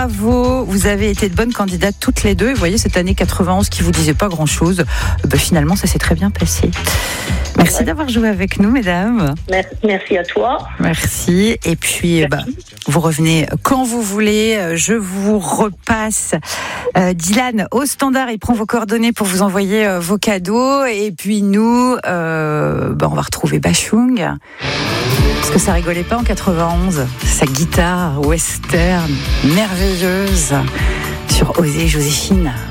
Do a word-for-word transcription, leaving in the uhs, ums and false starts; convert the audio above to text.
Bravo, vous avez été de bonnes candidates toutes les deux. Et vous voyez, cette année quatre-vingt-onze qui vous disait pas grand-chose, ben finalement, ça s'est très bien passé. Merci ouais. d'avoir joué avec nous, mesdames. Merci à toi. Merci. Et puis, bah, vous revenez quand vous voulez. Je vous repasse euh, Dylan au standard. Il prend vos coordonnées pour vous envoyer euh, vos cadeaux. Et puis nous, euh, bah, on va retrouver Bashung. Parce que ça rigolait pas en quatre-vingt-onze. Sa guitare western merveilleuse sur Oser Joséphine.